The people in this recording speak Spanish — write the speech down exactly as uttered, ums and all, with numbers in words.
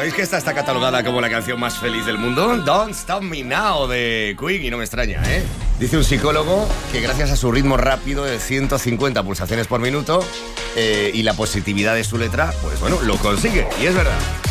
¿Sabéis que esta está catalogada como la canción más feliz del mundo? Don't Stop Me Now de Queen, y no me extraña, ¿eh? Dice un psicólogo que gracias a su ritmo rápido de ciento cincuenta pulsaciones por minuto eh, y la positividad de su letra, pues bueno, lo consigue, y es verdad.